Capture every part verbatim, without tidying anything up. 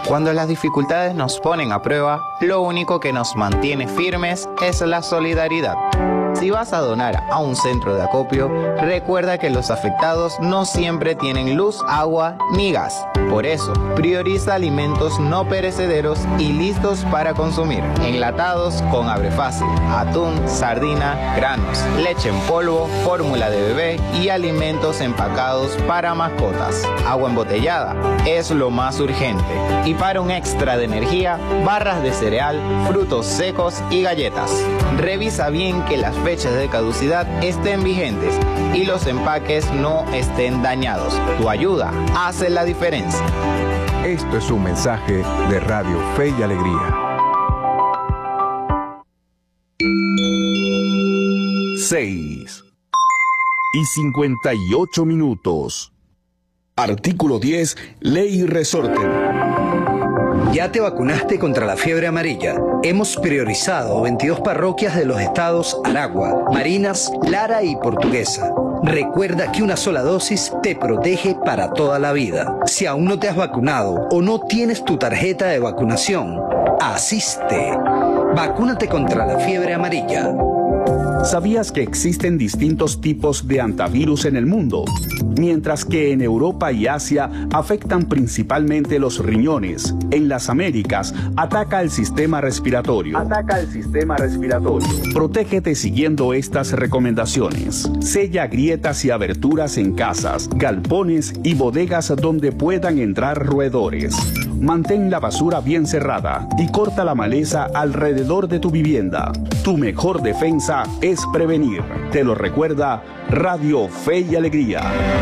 Cuando las dificultades nos ponen a prueba, lo único que nos mantiene firmes es la solidaridad. Si vas a donar a un centro de acopio, recuerda que los afectados no siempre tienen luz, agua ni gas. Por eso, prioriza alimentos no perecederos y listos para consumir. Enlatados con abre fácil, atún, sardina, granos, leche en polvo, fórmula de bebé y alimentos empacados para mascotas. Agua embotellada es lo más urgente. Y para un extra de energía, barras de cereal, frutos secos y galletas. Revisa bien que las fechas de caducidad estén vigentes y los empaques no estén dañados. Tu ayuda hace la diferencia. Esto es un mensaje de Radio Fe y Alegría. seis y cincuenta y ocho minutos. Artículo diez, Ley Resorten. ¿Ya te vacunaste contra la fiebre amarilla? Hemos priorizado veintidós parroquias de los estados Aragua, Marinas, Lara y Portuguesa. Recuerda que una sola dosis te protege para toda la vida. Si aún no te has vacunado o no tienes tu tarjeta de vacunación, asiste. Vacúnate contra la fiebre amarilla. ¿Sabías que existen distintos tipos de antivirus en el mundo? Mientras que en Europa y Asia afectan principalmente los riñones, en las Américas ataca el sistema respiratorio. Ataca el sistema respiratorio. Protégete siguiendo estas recomendaciones. Sella grietas y aberturas en casas, galpones y bodegas donde puedan entrar roedores. Mantén la basura bien cerrada y corta la maleza alrededor de tu vivienda. Tu mejor defensa es prevenir. Te lo recuerda Radio Fe y Alegría.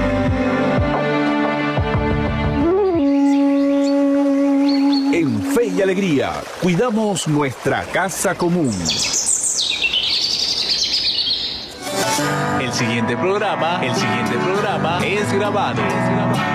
En Fe y Alegría, cuidamos nuestra casa común. El siguiente programa, el siguiente programa es grabado. Es grabado.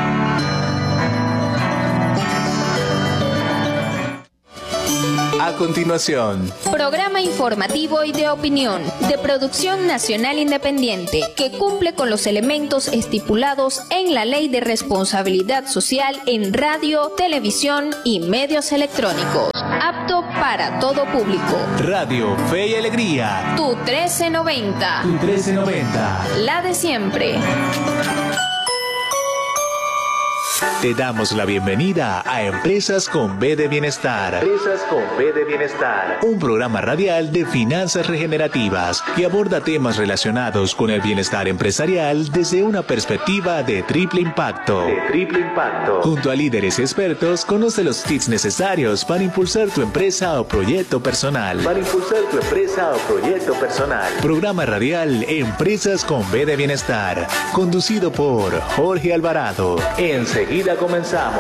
A continuación, programa informativo y de opinión, de producción nacional independiente, que cumple con los elementos estipulados en la Ley de Responsabilidad Social en radio, televisión y medios electrónicos. Apto para todo público. Radio Fe y Alegría. Tu trece noventa. Tu trece noventa. La de siempre. Te damos la bienvenida a Empresas con B de Bienestar. Empresas con B de Bienestar. Un programa radial de finanzas regenerativas que aborda temas relacionados con el bienestar empresarial desde una perspectiva de triple impacto. De triple impacto. Junto a líderes expertos, conoce los tips necesarios para impulsar tu empresa o proyecto personal. Para impulsar tu empresa o proyecto personal. Programa radial Empresas con B de Bienestar. Conducido por Jorge Alvarado. Enseguida comenzamos.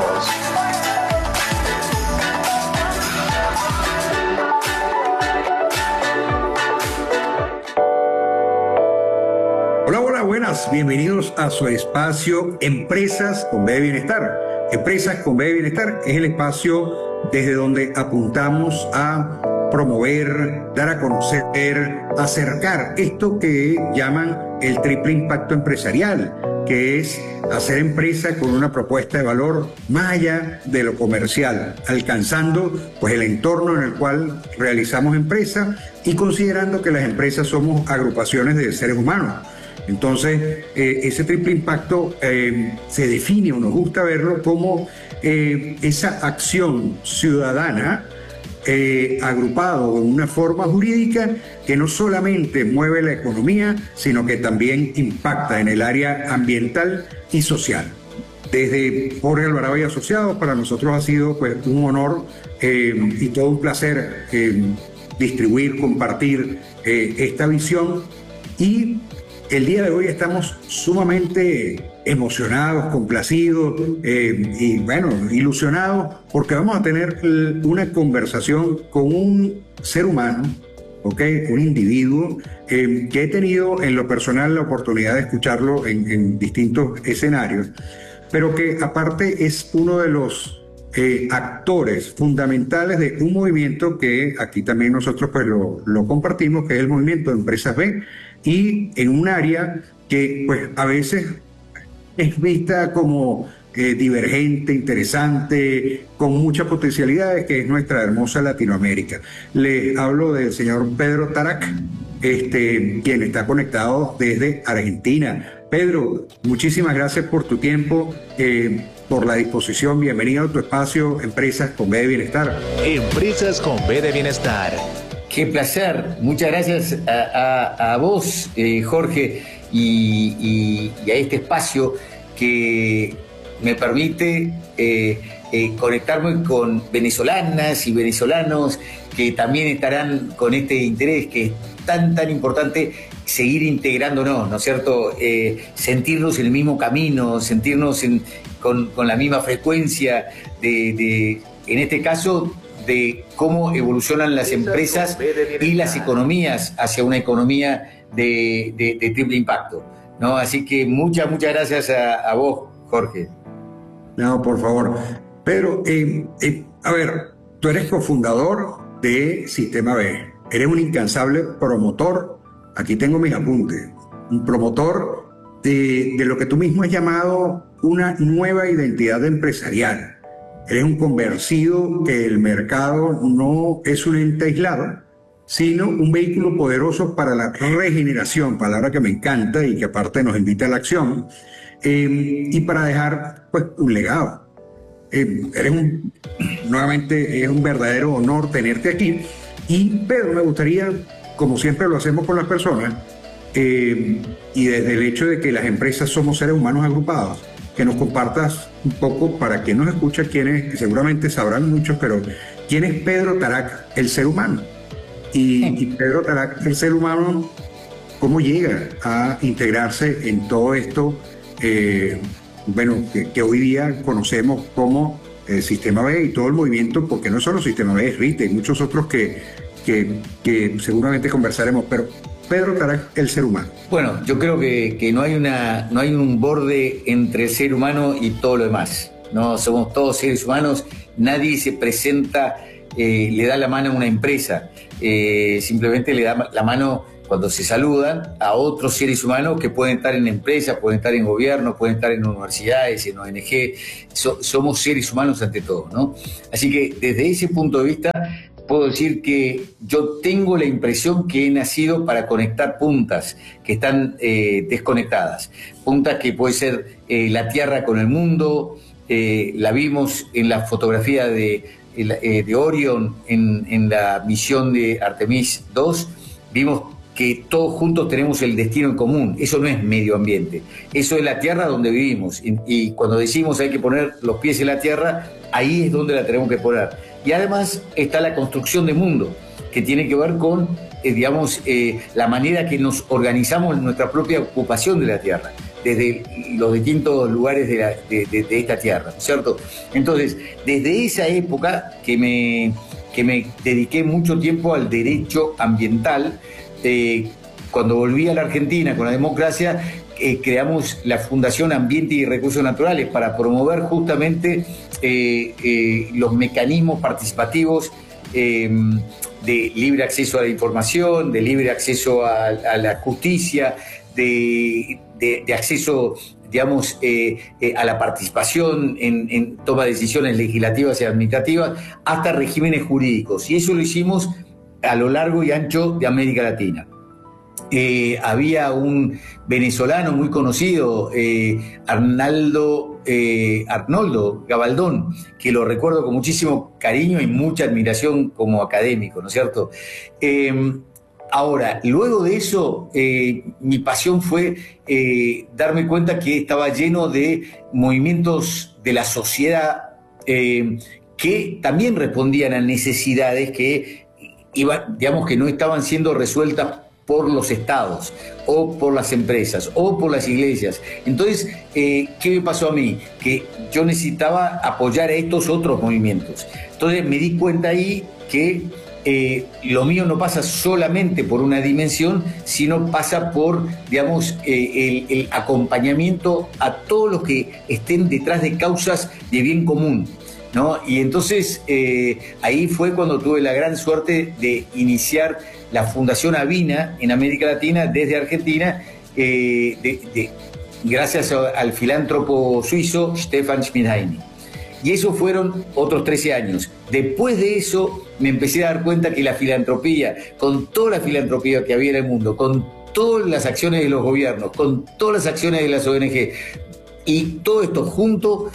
Hola, hola, buenas. Bienvenidos a su espacio Empresas con B de Bienestar. Empresas con B de Bienestar es el espacio desde donde apuntamos a promover, dar a conocer, acercar esto que llaman el triple impacto empresarial, que es hacer empresa con una propuesta de valor más allá de lo comercial, alcanzando pues el entorno en el cual realizamos empresa y considerando que las empresas somos agrupaciones de seres humanos. Entonces, eh, ese triple impacto eh, se define, o nos gusta verlo, como eh, esa acción ciudadana Eh, agrupado en una forma jurídica que no solamente mueve la economía, sino que también impacta en el área ambiental y social. Desde Jorge Alvarado y Asociados, para nosotros ha sido pues, un honor eh, y todo un placer eh, distribuir, compartir eh, esta visión, y el día de hoy estamos sumamente emocionados, complacidos eh, y bueno, ilusionados, porque vamos a tener una conversación con un ser humano, ¿okay? Un individuo eh, que he tenido en lo personal la oportunidad de escucharlo en, en distintos escenarios, pero que aparte es uno de los eh, actores fundamentales de un movimiento que aquí también nosotros pues lo, lo compartimos, que es el movimiento de Empresas B, y en un área que pues a veces es vista como eh, divergente, interesante, con muchas potencialidades, que es nuestra hermosa Latinoamérica. Le hablo del señor Pedro Tarac, este, quien está conectado desde Argentina. Pedro, muchísimas gracias por tu tiempo, eh, por la disposición. Bienvenido a tu espacio Empresas con B de Bienestar. Empresas con B de Bienestar. Qué placer. Muchas gracias a, a, a vos, eh, Jorge, y, y, y a este espacio que me permite eh, eh, conectarme con venezolanas y venezolanos que también estarán con este interés que es tan, tan importante, seguir integrándonos, ¿no es cierto? Eh, sentirnos en el mismo camino, sentirnos en, con, con la misma frecuencia de, de, en este caso, de cómo evolucionan las empresas y las economías hacia una economía de, de, de triple impacto, ¿no? Así que muchas, muchas gracias a, a vos, Jorge. No, por favor. Pedro, eh, eh, a ver, tú eres cofundador de Sistema B. Eres un incansable promotor. Aquí tengo mis apuntes. Un promotor de, de lo que tú mismo has llamado una nueva identidad empresarial. Eres un convencido que el mercado no es un ente aislado, sino un vehículo poderoso para la regeneración, palabra que me encanta y que aparte nos invita a la acción, eh, y para dejar pues un legado. Eh, eres un, nuevamente es un verdadero honor tenerte aquí. Y Pedro, me gustaría, como siempre lo hacemos con las personas, eh, y desde el hecho de que las empresas somos seres humanos agrupados, que nos compartas un poco, para quien nos escucha, quienes, que seguramente sabrán muchos, pero ¿quién es Pedro Tarac, el ser humano? Y, y Pedro Tarac, el ser humano, ¿cómo llega a integrarse en todo esto, eh, bueno, que, que hoy día conocemos como eh, Sistema B y todo el movimiento? Porque no solo Sistema B, es R I T, hay muchos otros que, que, que seguramente conversaremos, pero Pedro Tarac, el ser humano. Bueno, yo creo que, que no hay una, no hay un borde entre el ser humano y todo lo demás, ¿no? Somos todos seres humanos, nadie se presenta, eh, le da la mano a una empresa, eh, simplemente le da la mano cuando se saludan a otros seres humanos que pueden estar en empresas, pueden estar en gobierno, pueden estar en universidades, en O N G, so, somos seres humanos ante todo, ¿no? Así que desde ese punto de vista puedo decir que yo tengo la impresión que he nacido para conectar puntas que están eh, desconectadas. Puntas que puede ser eh, la Tierra con el mundo, eh, la vimos en la fotografía de, eh, de Orion, en, en la misión de Artemis dos, vimos que todos juntos tenemos el destino en común. Eso no es medio ambiente, eso es la Tierra donde vivimos. Y, y cuando decimos hay que poner los pies en la Tierra, ahí es donde la tenemos que poner. Y además está la construcción de mundo, que tiene que ver con, eh, digamos, eh, la manera que nos organizamos en nuestra propia ocupación de la Tierra, desde los distintos lugares de, la, de, de, de esta Tierra, ¿cierto? Entonces, desde esa época que me, que me dediqué mucho tiempo al derecho ambiental, eh, cuando volví a la Argentina con la democracia, Eh, creamos la Fundación Ambiente y Recursos Naturales para promover justamente eh, eh, los mecanismos participativos eh, de libre acceso a la información, de libre acceso a, a la justicia, de, de, de acceso, digamos, eh, eh, a la participación en, en toma de decisiones legislativas y administrativas, hasta regímenes jurídicos. Y eso lo hicimos a lo largo y ancho de América Latina. Eh, había un venezolano muy conocido, eh, Arnaldo, eh, Arnoldo Gabaldón, que lo recuerdo con muchísimo cariño y mucha admiración como académico, ¿no es cierto? Eh, ahora, luego de eso, eh, mi pasión fue eh, darme cuenta que estaba lleno de movimientos de la sociedad eh, que también respondían a necesidades que, iba, digamos, que no estaban siendo resueltas por los estados, o por las empresas, o por las iglesias. Entonces, eh, ¿qué me pasó a mí? Que yo necesitaba apoyar a estos otros movimientos. Entonces me di cuenta ahí que eh, lo mío no pasa solamente por una dimensión, sino pasa por, digamos, eh, el, el acompañamiento a todos los que estén detrás de causas de bien común, ¿no? Y entonces eh, ahí fue cuando tuve la gran suerte de iniciar la Fundación Avina en América Latina desde Argentina, eh, de, de, gracias al filántropo suizo Stefan Schmidheiny. Y eso fueron otros trece años. Después de eso me empecé a dar cuenta que la filantropía, con toda la filantropía que había en el mundo, con todas las acciones de los gobiernos, con todas las acciones de las O N G, y todo esto junto,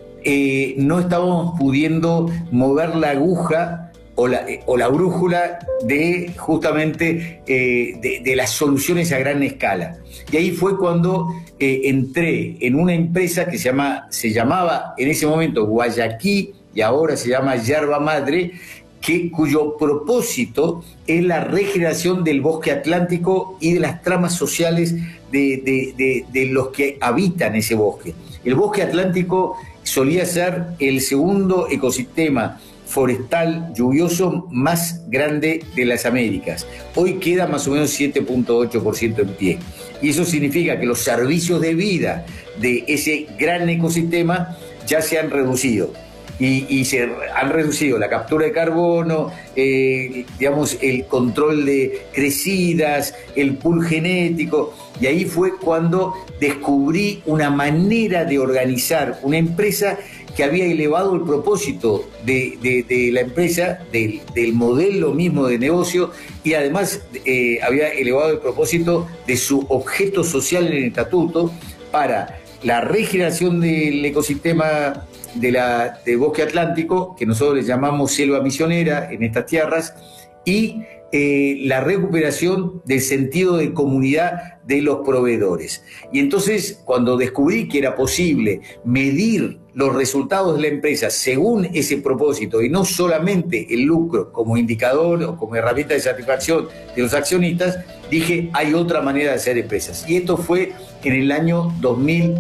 eh, no estábamos pudiendo mover la aguja o la, o la brújula de justamente eh, de, de las soluciones a gran escala. Y ahí fue cuando eh, entré en una empresa que se, llama, se llamaba en ese momento Guayaquil y ahora se llama Yerba Madre, que, cuyo propósito es la regeneración del bosque atlántico y de las tramas sociales de, de, de, de los que habitan ese bosque. El bosque atlántico solía ser el segundo ecosistema forestal lluvioso más grande de las Américas. Hoy queda más o menos siete punto ocho por ciento en pie. Y eso significa que los servicios de vida de ese gran ecosistema ya se han reducido. Y, y se han reducido la captura de carbono, eh, digamos, el control de crecidas, el pool genético. Y ahí fue cuando descubrí una manera de organizar una empresa que había elevado el propósito de, de, de la empresa, del, del modelo mismo de negocio, y además eh, había elevado el propósito de su objeto social en el estatuto para la regeneración del ecosistema de la, del bosque atlántico, que nosotros le llamamos selva misionera en estas tierras, y eh, la recuperación del sentido de comunidad de los proveedores. Y entonces, cuando descubrí que era posible medir los resultados de la empresa según ese propósito y no solamente el lucro como indicador o como herramienta de satisfacción de los accionistas, dije, hay otra manera de hacer empresas. Y esto fue en el año dos mil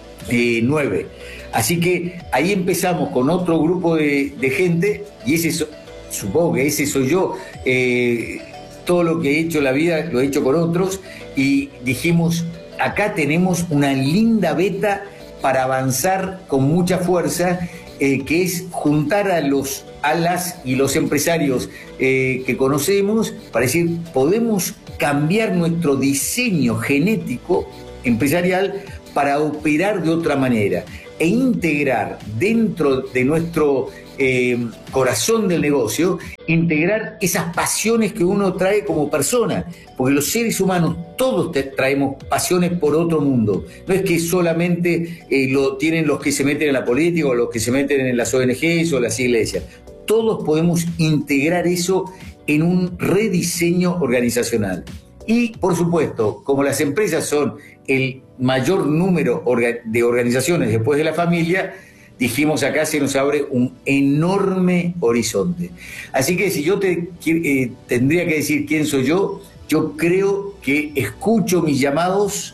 nueve. Así que ahí empezamos con otro grupo de, de gente, y ese so, supongo que ese soy yo. Eh, todo lo que he hecho en la vida lo he hecho con otros, y dijimos, acá tenemos una linda beta para avanzar con mucha fuerza, eh, que es juntar a los a las y los empresarios eh, que conocemos para decir, podemos cambiar nuestro diseño genético empresarial para operar de otra manera e integrar dentro de nuestro eh, corazón del negocio, integrar esas pasiones que uno trae como persona, porque los seres humanos todos te traemos pasiones por otro mundo. No es que solamente eh, lo tienen los que se meten en la política o los que se meten en las O N Ges o las iglesias. Todos podemos integrar eso en un rediseño organizacional. Y, por supuesto, como las empresas son el mayor número de organizaciones después de la familia, dijimos, acá se nos abre un enorme horizonte. Así que si yo te eh, tendría que decir quién soy yo, yo creo que escucho mis llamados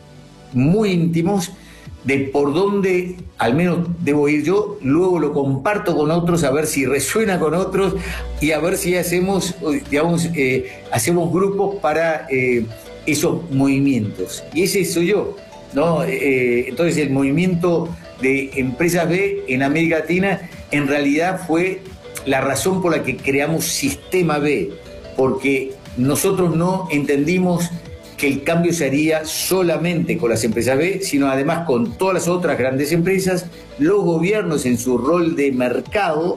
muy íntimos de por dónde al menos debo ir yo, luego lo comparto con otros a ver si resuena con otros y a ver si hacemos, digamos, eh, hacemos grupos para eh, esos movimientos. Y ese soy yo, ¿no? Eh, entonces el movimiento de Empresas B en América Latina en realidad fue la razón por la que creamos Sistema B, porque nosotros no entendimos que el cambio se haría solamente con las empresas B, sino además con todas las otras grandes empresas, los gobiernos en su rol de mercado,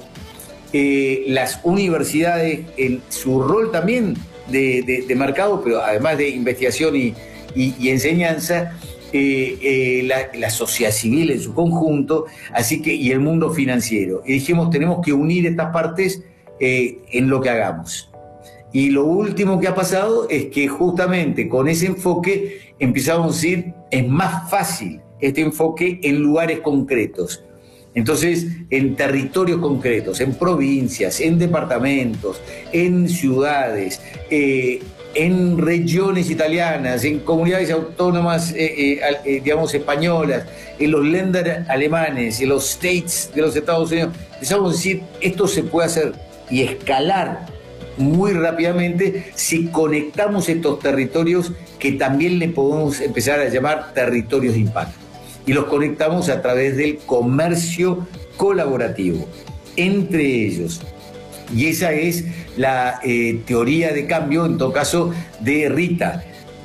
eh, las universidades en su rol también de, de, de mercado, pero además de investigación y, y, y enseñanza, eh, eh, la, la sociedad civil en su conjunto, así que, y el mundo financiero. Y dijimos, tenemos que unir estas partes eh, en lo que hagamos. Y lo último que ha pasado es que justamente con ese enfoque empezamos a decir, es más fácil este enfoque en lugares concretos. Entonces, en territorios concretos, en provincias, en departamentos, en ciudades, eh, en regiones italianas, en comunidades autónomas, eh, eh, eh, digamos, españolas, en los Länder alemanes, en los states de los Estados Unidos. Empezamos a decir, esto se puede hacer y escalar muy rápidamente si conectamos estos territorios que también le podemos empezar a llamar territorios de impacto. Y los conectamos a través del comercio colaborativo entre ellos. Y esa es la eh, teoría de cambio, en todo caso, de Rita,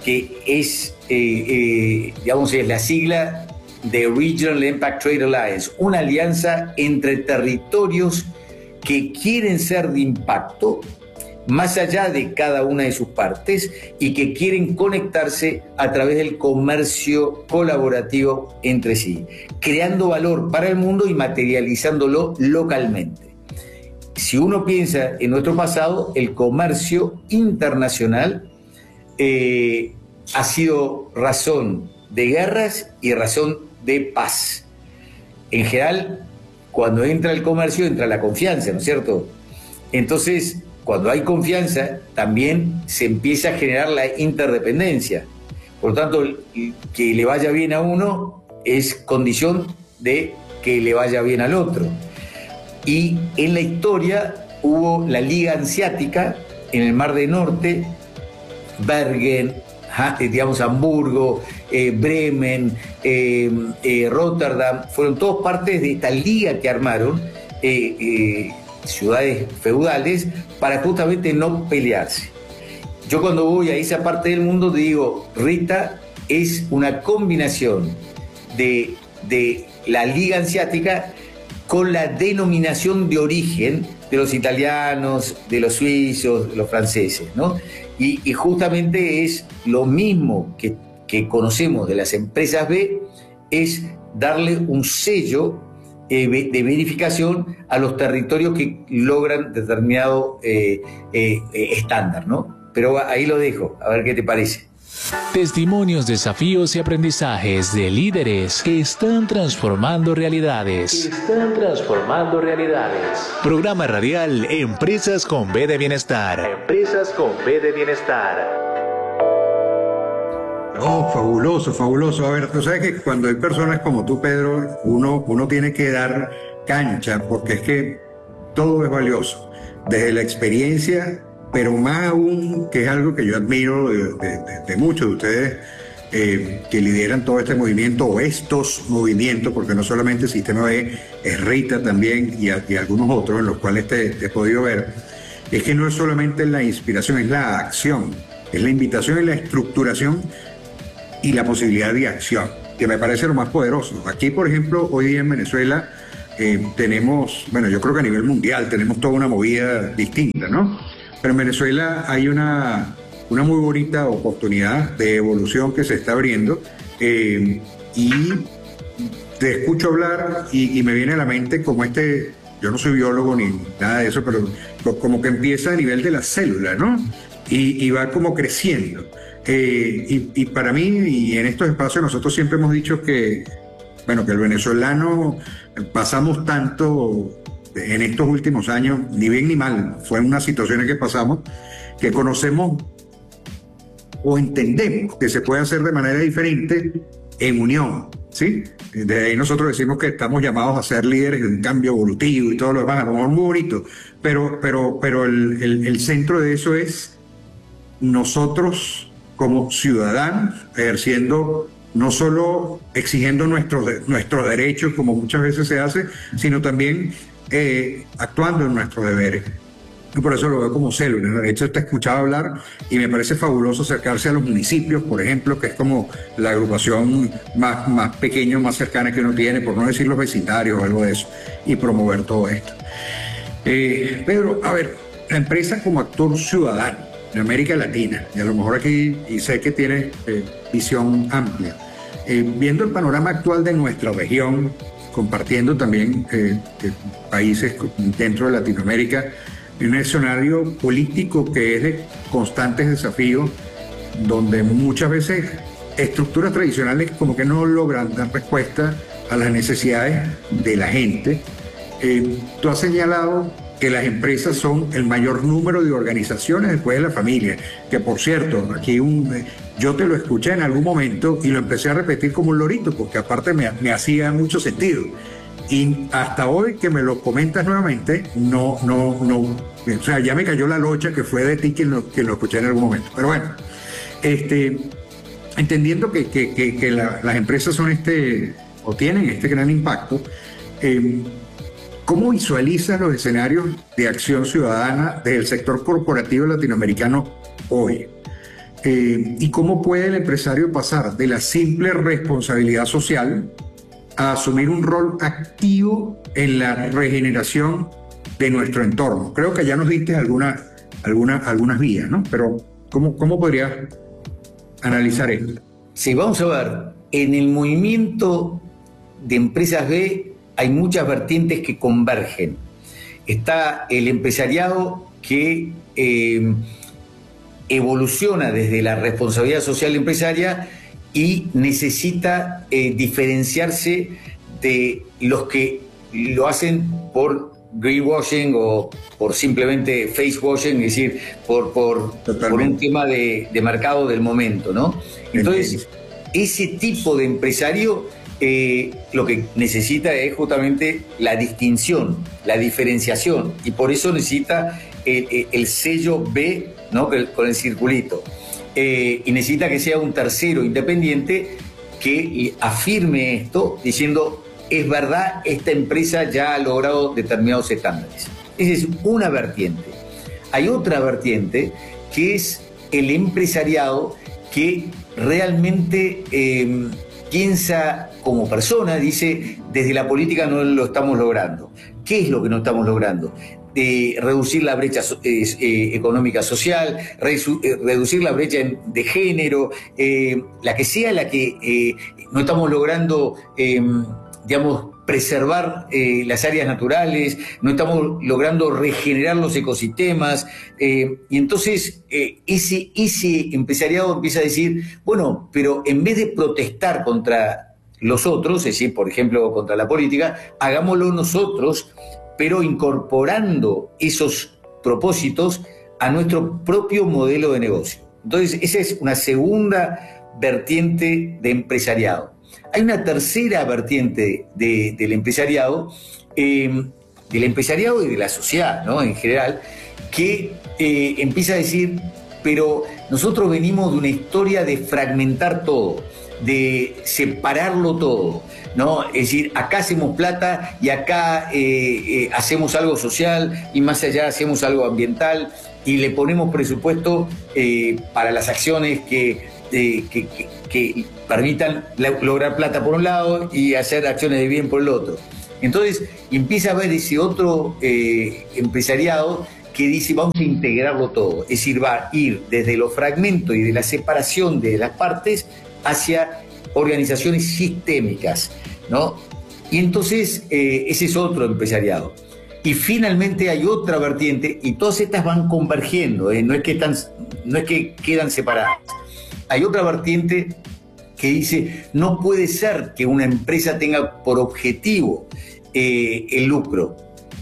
que es, eh, eh, digamos, es la sigla de Regional Impact Trade Alliance, una alianza entre territorios que quieren ser de impacto más allá de cada una de sus partes y que quieren conectarse a través del comercio colaborativo entre sí, creando valor para el mundo y materializándolo localmente. Si uno piensa en nuestro pasado, el comercio internacional eh, ha sido razón de guerras y razón de paz. En general, cuando entra el comercio, entra la confianza, ¿no es cierto? Entonces, cuando hay confianza, también se empieza a generar la interdependencia. Por lo tanto, que le vaya bien a uno es condición de que le vaya bien al otro. Y en la historia hubo la Liga Hanseática en el Mar del Norte, Bergen, digamos Hamburgo, eh, Bremen, eh, eh, Rotterdam, fueron todos partes de esta liga que armaron eh, eh, ciudades feudales para justamente no pelearse. Yo cuando voy a esa parte del mundo digo, Rita es una combinación de, de la Liga Hanseática con la denominación de origen de los italianos, de los suizos, de los franceses, ¿no? Y, y justamente es lo mismo que, que conocemos de las empresas B, es darle un sello eh, de verificación a los territorios que logran determinado eh, eh, eh, estándar, ¿no? Pero ahí lo dejo, a ver qué te parece. Testimonios, desafíos y aprendizajes de líderes que están transformando realidades. Están transformando realidades. Programa radial Empresas con B de Bienestar. Empresas con B de Bienestar. Oh, fabuloso, fabuloso. A ver, tú sabes que cuando hay personas como tú, Pedro, uno, uno tiene que dar cancha, porque es que todo es valioso. Desde la experiencia, pero más aún, que es algo que yo admiro de, de, de muchos de ustedes eh, que lideran todo este movimiento o estos movimientos, porque no solamente Sistema B, es Rita también y, a, y algunos otros en los cuales te, te he podido ver, es que no es solamente la inspiración, es la acción, es la invitación y la estructuración y la posibilidad de acción, que me parece lo más poderoso. Aquí, por ejemplo, hoy día en Venezuela eh, tenemos, bueno, yo creo que a nivel mundial tenemos toda una movida distinta, ¿no? Pero en Venezuela hay una, una muy bonita oportunidad de evolución que se está abriendo eh, y te escucho hablar y, y me viene a la mente como este, yo no soy biólogo ni nada de eso, pero como que empieza a nivel de la célula, ¿no? Y, y va como creciendo. Eh, y, y para mí, y en estos espacios nosotros siempre hemos dicho que, bueno, que el venezolano pasamos tanto en estos últimos años, ni bien ni mal, fue unas situaciones que pasamos, que conocemos o entendemos que se puede hacer de manera diferente en unión, ¿sí? De ahí nosotros decimos que estamos llamados a ser líderes de un cambio evolutivo y todo lo demás, a lo mejor muy bonito, pero, pero, pero el, el, el centro de eso es nosotros como ciudadanos ejerciendo, no solo exigiendo nuestros, nuestros derechos como muchas veces se hace, sino también Eh, actuando en nuestros deberes. Y por eso lo veo como célula. De hecho, te he escuchado hablar y me parece fabuloso acercarse a los municipios, por ejemplo, que es como la agrupación más, más pequeña, más cercana que uno tiene, por no decir los vecindarios o algo de eso, y promover todo esto. Eh, Pedro, a ver, la empresa como actor ciudadano en América Latina, y a lo mejor aquí, y sé que tiene eh, visión amplia, eh, viendo el panorama actual de nuestra región, compartiendo también eh, eh, países dentro de Latinoamérica, en un escenario político que es de constantes desafíos, donde muchas veces estructuras tradicionales como que no logran dar respuesta a las necesidades de la gente. Eh, tú has señalado que las empresas son el mayor número de organizaciones después de la familia, que por cierto, aquí un, yo te lo escuché en algún momento y lo empecé a repetir como un lorito, porque aparte me, me hacía mucho sentido. Y hasta hoy que me lo comentas nuevamente, no, no, no, o sea, ya me cayó la locha que fue de ti quien lo, quien lo escuché en algún momento. Pero bueno, este, entendiendo que, que, que, que la, las empresas son este, o tienen este gran impacto, eh, ¿cómo visualizas los escenarios de acción ciudadana del sector corporativo latinoamericano hoy? Eh, ¿Y cómo puede el empresario pasar de la simple responsabilidad social a asumir un rol activo en la regeneración de nuestro entorno? Creo que ya nos diste alguna, alguna, algunas vías, ¿no? Pero ¿cómo, cómo podrías analizar esto? Sí, vamos a ver. En el movimiento de Empresas B hay muchas vertientes que convergen. Está el empresariado que eh, evoluciona desde la responsabilidad social empresaria y necesita eh, diferenciarse de los que lo hacen por greenwashing o por simplemente facewashing, es decir, por, por, por un tema de, de mercado del momento, ¿no? Entonces, ese tipo de empresario eh, lo que necesita es justamente la distinción, la diferenciación, y por eso necesita el, el sello B, ¿no? Con el circulito. Eh, y necesita que sea un tercero independiente que afirme esto diciendo: es verdad, esta empresa ya ha logrado determinados estándares. Esa es una vertiente. Hay otra vertiente que es el empresariado que realmente eh, piensa como persona, dice: desde la política no lo estamos logrando. ¿Qué es lo que no estamos logrando? Eh, reducir la brecha eh, eh, económica social, resu- eh, reducir la brecha en, de género, eh, la que sea la que eh, no estamos logrando, eh, digamos, preservar eh, las áreas naturales, no estamos logrando regenerar los ecosistemas, eh, y entonces eh, ese, ese empresariado empieza a decir: bueno, pero en vez de protestar contra los otros, es decir, por ejemplo, contra la política, hagámoslo nosotros, pero incorporando esos propósitos a nuestro propio modelo de negocio. Entonces, esa es una segunda vertiente de empresariado. Hay una tercera vertiente de, del empresariado, eh, del empresariado y de la sociedad, ¿no? En general, que eh, empieza a decir: pero nosotros venimos de una historia de fragmentar todo, de separarlo todo, ¿no? Es decir, acá hacemos plata y acá eh, eh, hacemos algo social y más allá hacemos algo ambiental y le ponemos presupuesto eh, para las acciones que, eh, que, que, que permitan la, lograr plata por un lado y hacer acciones de bien por el otro. Entonces empieza a haber ese otro eh, empresariado que dice: vamos a integrarlo todo, es decir, va a ir desde los fragmentos y de la separación de las partes hacia organizaciones sistémicas, ¿no? Y entonces eh, ese es otro empresariado. Y finalmente hay otra vertiente, y todas estas van convergiendo, ¿eh? no, es que están, no es que quedan separadas. Hay otra vertiente que dice: no puede ser que una empresa tenga por objetivo eh, el lucro.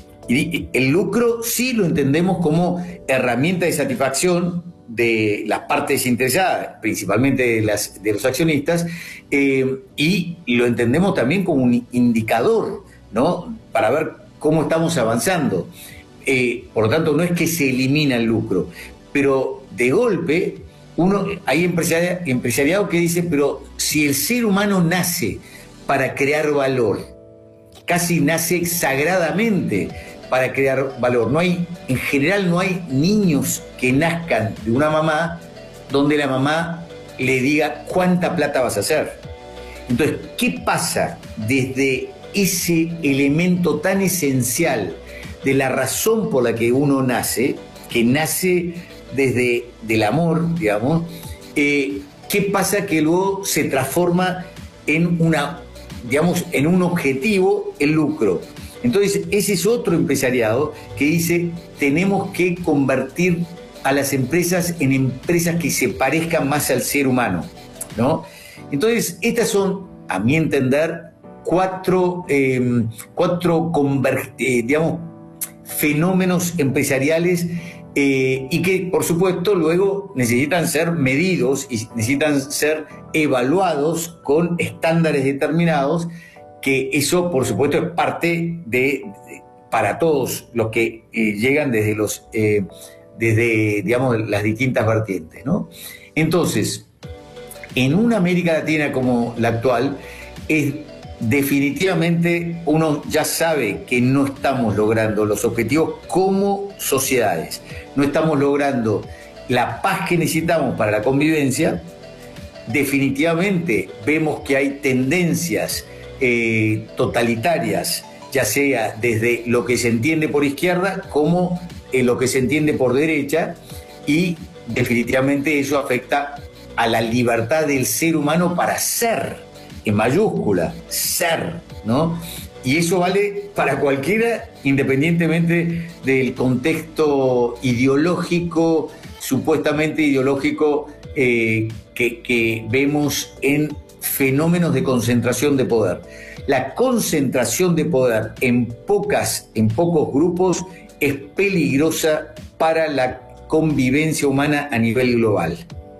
Y el lucro sí lo entendemos como herramienta de satisfacción de las partes interesadas, principalmente de, las, de los accionistas, eh, y lo entendemos también como un indicador, ¿no? Para ver cómo estamos avanzando. Eh, por lo tanto, no es que se elimina el lucro, pero de golpe uno, hay empresari- empresariado que dice: pero si el ser humano nace para crear valor, casi nace sagradamente para crear valor. No hay, en general no hay niños que nazcan de una mamá donde la mamá le diga cuánta plata vas a hacer. Entonces, ¿qué pasa desde ese elemento tan esencial de la razón por la que uno nace, que nace desde el amor, digamos? Eh, ¿Qué pasa que luego se transforma en una, digamos, en un objetivo, el lucro? Entonces, ese es otro empresariado que dice: tenemos que convertir a las empresas en empresas que se parezcan más al ser humano, ¿no? Entonces, estas son, a mi entender, cuatro, eh, cuatro conver- eh, digamos, fenómenos empresariales eh, y que, por supuesto, luego necesitan ser medidos y necesitan ser evaluados con estándares determinados, que eso, por supuesto, es parte de, de para todos los que eh, llegan desde los eh, desde, digamos, las distintas vertientes, ¿no? Entonces, en una América Latina como la actual, es definitivamente uno ya sabe que no estamos logrando los objetivos como sociedades, no estamos logrando la paz que necesitamos para la convivencia, definitivamente vemos que hay tendencias eh, totalitarias, ya sea desde lo que se entiende por izquierda como en lo que se entiende por derecha, y definitivamente eso afecta a la libertad del ser humano para ser, en mayúscula, ser, ¿no? Y eso vale para cualquiera, independientemente del contexto ideológico, supuestamente ideológico, eh, que, que vemos en fenómenos de concentración de poder. La concentración de poder en, pocas, en pocos grupos es peligrosa para la convivencia humana a nivel global.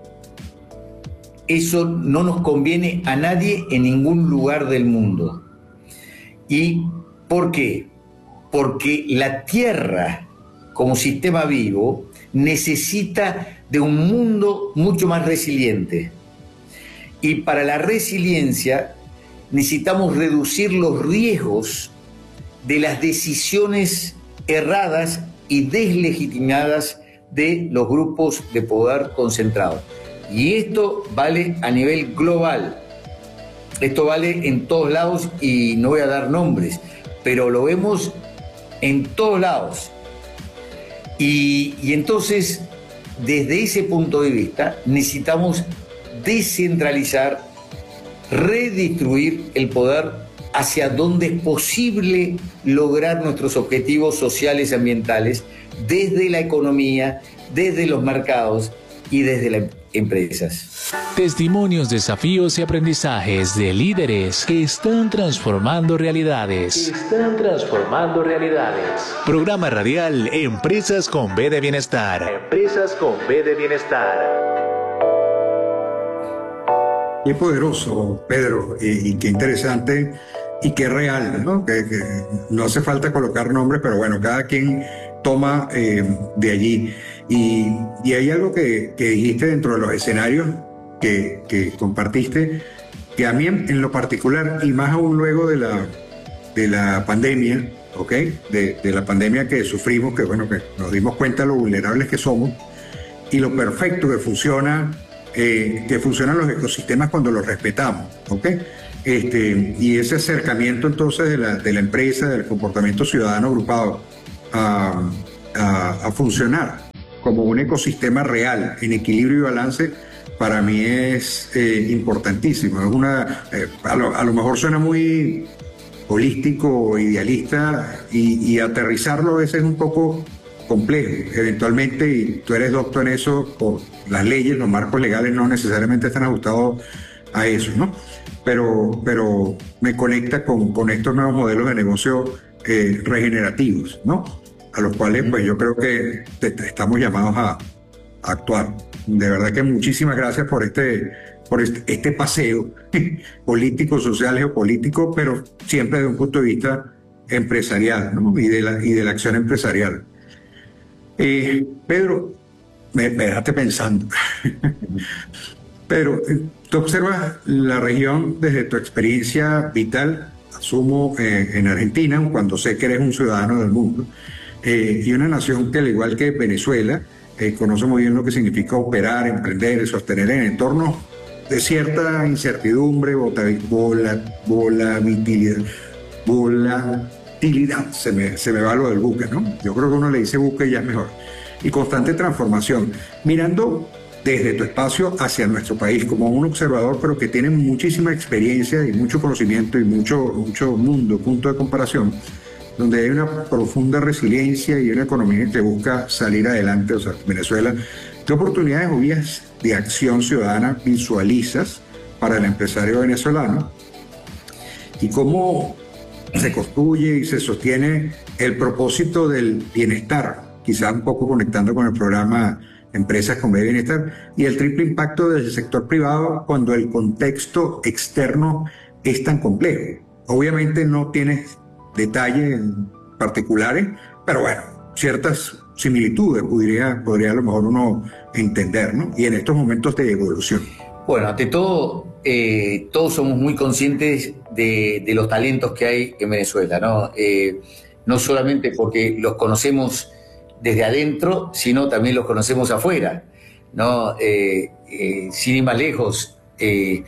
Eso no nos conviene a nadie en ningún lugar del mundo. ¿Y por qué? Porque la Tierra, como sistema vivo, necesita de un mundo mucho más resiliente. Y para la resiliencia necesitamos reducir los riesgos de las decisiones erradas y deslegitimadas de los grupos de poder concentrados. Y esto vale a nivel global. Esto vale en todos lados y no voy a dar nombres, pero lo vemos en todos lados. Y, y entonces, desde ese punto de vista, necesitamos descentralizar, redistribuir el poder hacia donde es posible lograr nuestros objetivos sociales y ambientales, desde la economía, desde los mercados y desde las empresas. Testimonios, desafíos y aprendizajes de líderes que están transformando realidades. Están transformando realidades. Programa radial Empresas con B de Bienestar. Empresas con B de Bienestar. Qué poderoso, Pedro, y, y qué interesante y qué real, ¿no? Que, que no hace falta colocar nombres, pero bueno, cada quien toma eh, de allí. Y, y hay algo que, que dijiste dentro de los escenarios que, que compartiste, que a mí en, en lo particular, y más aún luego de la, de la pandemia, ¿ok? De, de la pandemia que sufrimos, que bueno, que nos dimos cuenta de lo vulnerables que somos y lo perfecto que funciona, eh, que funcionan los ecosistemas cuando los respetamos, ¿ok? Este, y ese acercamiento entonces de la, de la empresa, del comportamiento ciudadano agrupado a, a, a funcionar como un ecosistema real, en equilibrio y balance, para mí es eh, importantísimo. Es una, eh, a, lo, a lo mejor suena muy holístico, idealista, y, y aterrizarlo a veces es un poco complejo. Eventualmente, y tú eres doctor en eso, por las leyes, los marcos legales no necesariamente están ajustados a eso, ¿no? Pero, pero me conecta con, con estos nuevos modelos de negocio eh, regenerativos, ¿no? A los cuales pues yo creo que te, te estamos llamados a, a actuar. De verdad que muchísimas gracias por este, por este, este paseo político, social, geopolítico, pero siempre desde un punto de vista empresarial, ¿no? y, de la, y de la acción empresarial. Eh, Pedro, me, me dejaste pensando. Pero tú observas la región desde tu experiencia vital, asumo, eh, en Argentina, cuando sé que eres un ciudadano del mundo. Eh, y una nación que, al igual que Venezuela, eh, conoce muy bien lo que significa operar, emprender, sostener en entornos de cierta incertidumbre, volatilidad, volatilidad, volatilidad, se me, se me va lo del buque, ¿no? Yo creo que uno le dice buque y ya es mejor. Y constante transformación. Mirando desde tu espacio hacia nuestro país como un observador, pero que tiene muchísima experiencia y mucho conocimiento y mucho, mucho mundo, punto de comparación, donde hay una profunda resiliencia y una economía que busca salir adelante. O sea, Venezuela, ¿qué oportunidades o vías de acción ciudadana visualizas para el empresario venezolano? ¿Y cómo se construye y se sostiene el propósito del bienestar? Quizá un poco conectando con el programa Empresas con B de Bienestar, y el triple impacto del sector privado cuando el contexto externo es tan complejo. Obviamente no tienes detalles particulares, pero bueno, ciertas similitudes podría, podría a lo mejor uno entender, ¿no? Y en estos momentos de evolución. Bueno, ante todo, eh, todos somos muy conscientes de, de los talentos que hay en Venezuela, ¿no? Eh, no solamente porque los conocemos desde adentro, sino también los conocemos afuera. ¿no? Eh, eh, sin ir más lejos, eh,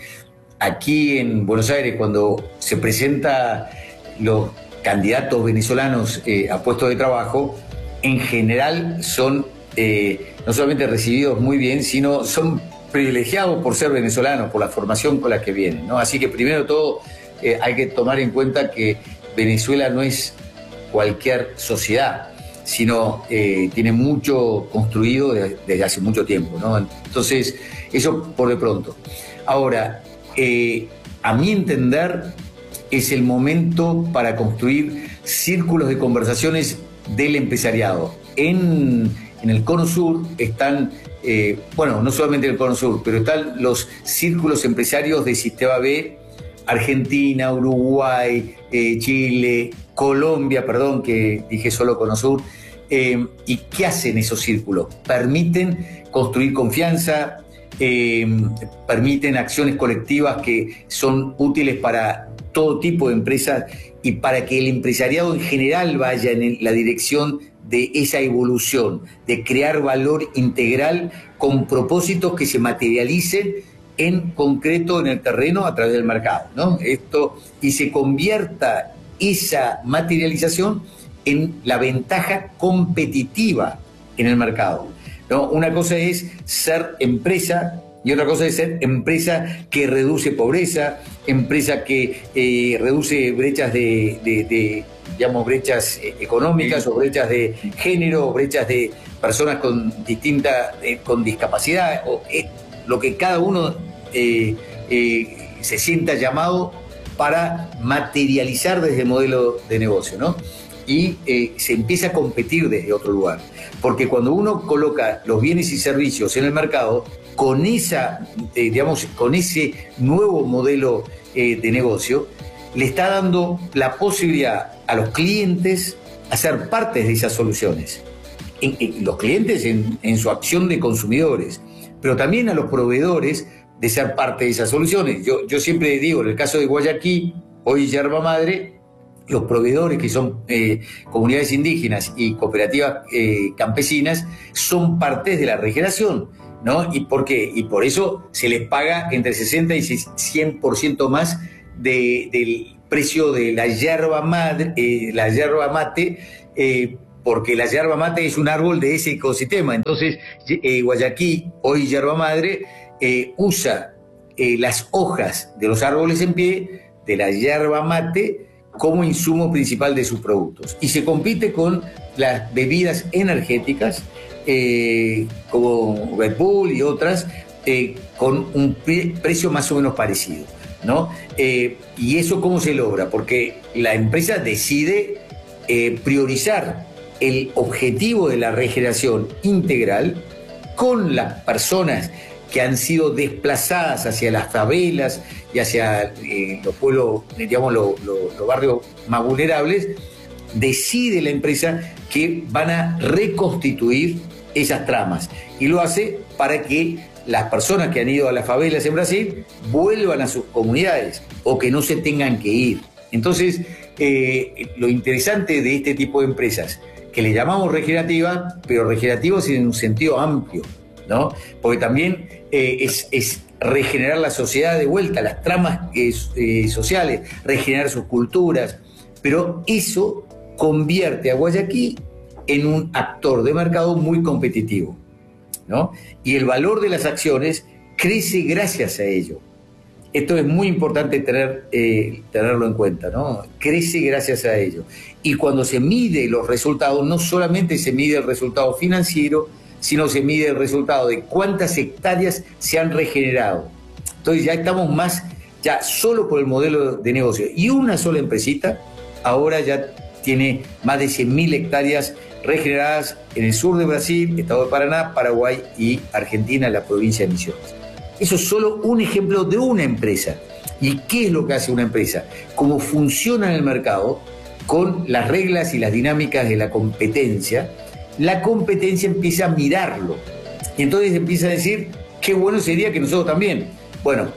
aquí en Buenos Aires, cuando se presenta los candidatos venezolanos eh, a puestos de trabajo, en general son eh, no solamente recibidos muy bien, sino son privilegiados por ser venezolanos, por la formación con la que vienen, ¿no? Así que primero de todo eh, hay que tomar en cuenta que Venezuela no es cualquier sociedad, sino eh, tiene mucho construido desde, desde hace mucho tiempo, ¿no? Entonces, eso por de pronto. Ahora, eh, a mi entender, es el momento para construir círculos de conversaciones del empresariado. En, en el Cono Sur están, eh, bueno, no solamente en el Cono Sur, pero están los círculos empresarios de Sistema B, Argentina, Uruguay, eh, Chile, Colombia, perdón, que dije solo Cono Sur. Eh, ¿Y qué hacen esos círculos? Permiten construir confianza, eh, permiten acciones colectivas que son útiles para todo tipo de empresas y para que el empresariado en general vaya en la dirección de esa evolución, de crear valor integral con propósitos que se materialicen en concreto en el terreno a través del mercado, ¿no? Esto, y se convierta esa materialización en la ventaja competitiva en el mercado, ¿no? Una cosa es ser empresa y otra cosa es ser empresa que reduce pobreza, empresa que eh, reduce brechas de, de, de, digamos, brechas económicas o brechas de género, o brechas de personas con distinta, eh, con discapacidad, o eh, lo que cada uno eh, eh, se sienta llamado para materializar desde el modelo de negocio, ¿no? Y eh, se empieza a competir desde otro lugar. Porque cuando uno coloca los bienes y servicios en el mercado, con, esa, eh, digamos, con ese nuevo modelo eh, de negocio, le está dando la posibilidad a los clientes a ser partes de esas soluciones. En, en, los clientes en, en su acción de consumidores, pero también a los proveedores de ser parte de esas soluciones. Yo, yo siempre digo, en el caso de Guayaquil, hoy Yerba Madre, los proveedores que son eh, comunidades indígenas y cooperativas eh, campesinas son partes de la regeneración, ¿no? ¿Y por qué? Y por eso se les paga entre sesenta y cien por ciento más de, del precio de la yerba, madre, eh, la yerba mate, eh, porque la yerba mate es un árbol de ese ecosistema. Entonces, eh, Guayaquil, hoy Yerba Madre, eh, usa eh, las hojas de los árboles en pie, de la yerba mate, como insumo principal de sus productos. Y se compite con las bebidas energéticas, eh, como Red Bull y otras, eh, con un pre- precio más o menos parecido, ¿no? Eh, ¿Y eso cómo se logra? Porque la empresa decide eh, priorizar el objetivo de la regeneración integral con las personas que han sido desplazadas hacia las favelas y hacia eh, los pueblos, digamos, los, los, los barrios más vulnerables. Decide la empresa que van a reconstituir esas tramas y lo hace para que las personas que han ido a las favelas en Brasil vuelvan a sus comunidades o que no se tengan que ir. Entonces, eh, lo interesante de este tipo de empresas, que le llamamos regenerativas, pero regenerativas en un sentido amplio, ¿no? Porque también eh, es, es regenerar la sociedad de vuelta, las tramas eh, eh, sociales, regenerar sus culturas, pero eso convierte a Guayaquil en un actor de mercado muy competitivo, ¿no? Y el valor de las acciones crece gracias a ello. Esto es muy importante tener, eh, tenerlo en cuenta, ¿no? Crece gracias a ello. Y cuando se mide los resultados, no solamente se mide el resultado financiero, sino se mide el resultado de cuántas hectáreas se han regenerado. Entonces ya estamos más, ya solo por el modelo de negocio. Y una sola empresita ahora ya tiene más de cien mil hectáreas regeneradas en el sur de Brasil, Estado de Paraná, Paraguay y Argentina, la provincia de Misiones. Eso es solo un ejemplo de una empresa. ¿Y qué es lo que hace una empresa? Cómo funciona en el mercado con las reglas y las dinámicas de la competencia. La competencia empieza a mirarlo. Y entonces empieza a decir, qué bueno sería que nosotros también. Bueno,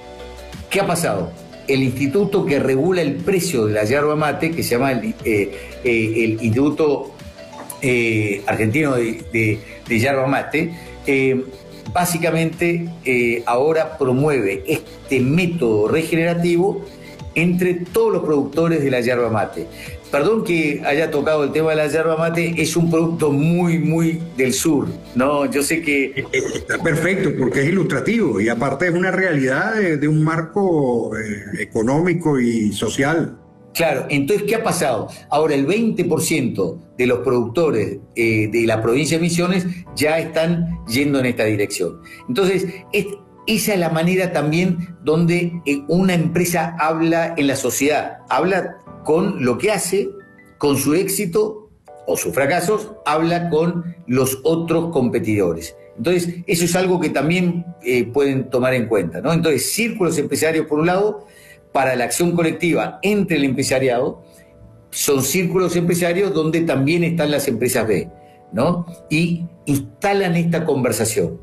¿qué ha pasado? El instituto que regula el precio de la yerba mate, que se llama el, eh, eh, el Instituto eh, Argentino de, de, de Yerba Mate, eh, básicamente eh, ahora promueve este método regenerativo entre todos los productores de la yerba mate. Perdón que haya tocado el tema de la yerba mate, es un producto muy, muy del sur, ¿no? Yo sé que... Está perfecto, porque es ilustrativo y aparte es una realidad de, de un marco eh, económico y social. Claro, entonces, ¿qué ha pasado? Ahora el veinte por ciento de los productores eh, de la provincia de Misiones ya están yendo en esta dirección. Entonces, es, esa es la manera también donde eh, una empresa habla en la sociedad, habla con lo que hace, con su éxito o sus fracasos, habla con los otros competidores. Entonces, eso es algo que también eh, pueden tomar en cuenta, ¿no? Entonces, círculos empresarios por un lado, para la acción colectiva entre el empresariado, son círculos empresarios donde también están las empresas B, ¿no? Y instalan esta conversación.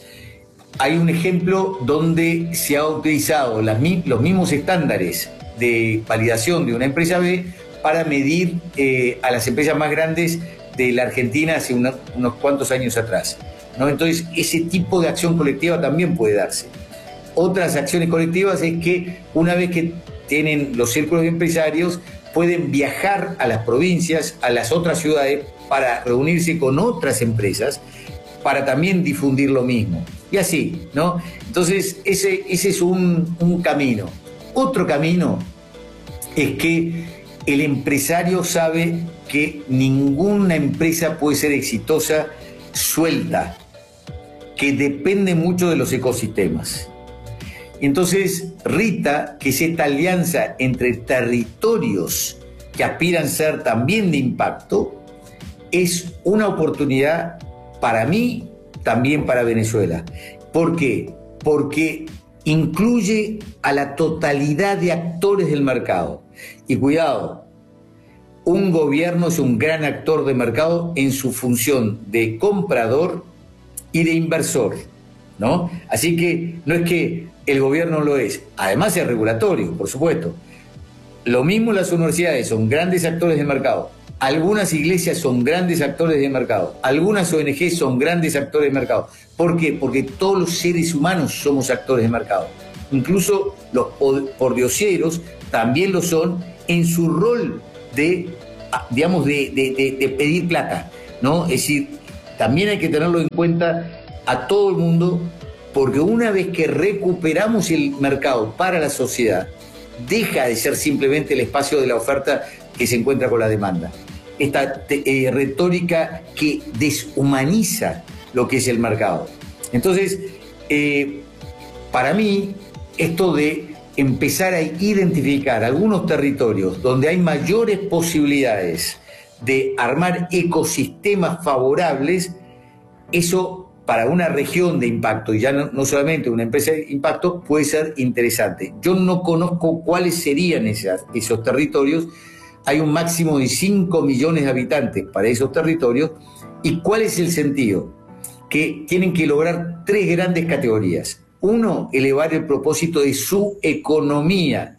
Hay un ejemplo donde se ha utilizado las, los mismos estándares de validación de una empresa B para medir eh, a las empresas más grandes de la Argentina hace una, unos cuantos años atrás, ¿no? Entonces, ese tipo de acción colectiva también puede darse. Otras acciones colectivas es que una vez que tienen los círculos empresarios, pueden viajar a las provincias, a las otras ciudades, para reunirse con otras empresas, para también difundir lo mismo. Y así, ¿no? Entonces, ese, ese es un, un camino. Otro camino es que el empresario sabe que ninguna empresa puede ser exitosa suelta, que depende mucho de los ecosistemas. Entonces, Rita, que es esta alianza entre territorios que aspiran a ser también de impacto, es una oportunidad para mí, también para Venezuela. ¿Por qué? Porque incluye a la totalidad de actores del mercado. Y cuidado, un gobierno es un gran actor de mercado en su función de comprador y de inversor, ¿no? Así que no es que el gobierno lo es, además es regulatorio, por supuesto. Lo mismo las universidades son grandes actores de mercado, algunas iglesias son grandes actores de mercado, algunas O N G son grandes actores de mercado. ¿Por qué? Porque todos los seres humanos somos actores de mercado. Incluso los pordioseros también lo son en su rol de, digamos, de, de, de, de pedir plata, ¿no? Es decir, también hay que tenerlo en cuenta a todo el mundo, porque una vez que recuperamos el mercado para la sociedad, deja de ser simplemente el espacio de la oferta que se encuentra con la demanda. Esta eh, retórica que deshumaniza lo que es el mercado. Entonces, eh, para mí, esto de empezar a identificar algunos territorios donde hay mayores posibilidades de armar ecosistemas favorables, eso para una región de impacto, y ya no, no solamente una empresa de impacto, puede ser interesante. Yo no conozco cuáles serían esas, esos territorios. Hay un máximo de cinco millones de habitantes para esos territorios. ¿Y cuál es el sentido? Que tienen que lograr tres grandes categorías. Uno, elevar el propósito de su economía,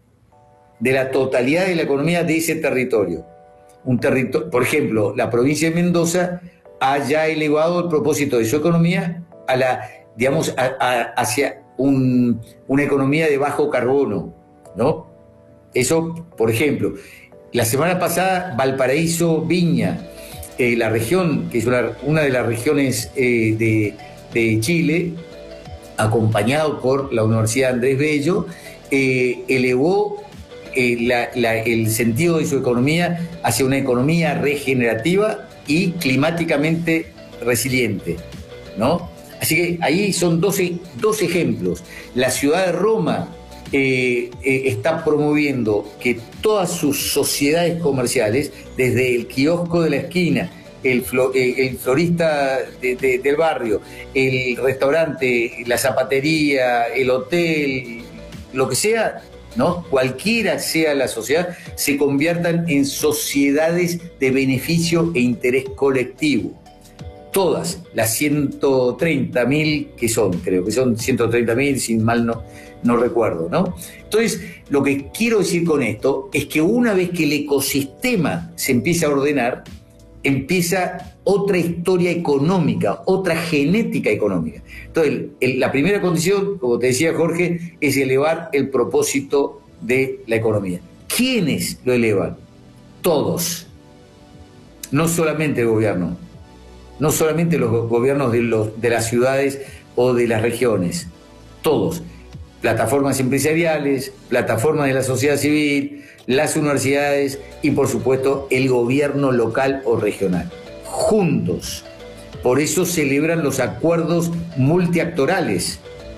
de la totalidad de la economía de ese territorio. Un territorio, por ejemplo, la provincia de Mendoza ha ya elevado el propósito de su economía a la, digamos, a, a, hacia un, una economía de bajo carbono, ¿no? Eso, por ejemplo. La semana pasada, Valparaíso, Viña, eh, la región, que es una, una de las regiones eh, de, de Chile, acompañado por la Universidad Andrés Bello, eh, elevó eh, la, la, el sentido de su economía hacia una economía regenerativa y climáticamente resiliente, ¿no? Así que ahí son dos, dos ejemplos. La ciudad de Roma eh, eh, está promoviendo que todas sus sociedades comerciales, desde el kiosco de la esquina, el, flo, eh, el florista de, de, del barrio, el restaurante, la zapatería, el hotel, lo que sea, ¿no? Cualquiera sea la sociedad, se conviertan en sociedades de beneficio e interés colectivo. Todas las ciento treinta mil que son, creo que son ciento treinta mil, si mal no, no recuerdo, ¿no? Entonces, lo que quiero decir con esto es que una vez que el ecosistema se empieza a ordenar, empieza otra historia económica, otra genética económica. Entonces, el, el, la primera condición, como te decía Jorge, es elevar el propósito de la economía. ¿Quiénes lo elevan? Todos. No solamente el gobierno, no solamente los gobiernos de, los, de las ciudades o de las regiones, todos. Plataformas empresariales, plataformas de la sociedad civil, las universidades y, por supuesto, el gobierno local o regional. Juntos. Por eso celebran los acuerdos multiactorales.